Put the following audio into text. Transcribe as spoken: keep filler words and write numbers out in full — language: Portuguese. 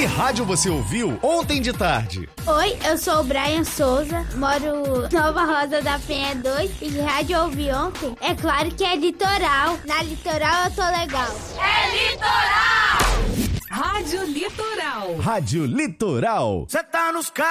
Que rádio você ouviu ontem de tarde? Oi, eu sou o Brian Souza, moro Nova Rosa da Penha dois e que rádio eu ouvi ontem? É claro que é Litoral. Na Litoral eu tô legal. É Litoral! Rádio Litoral. Rádio Litoral. Cê tá nos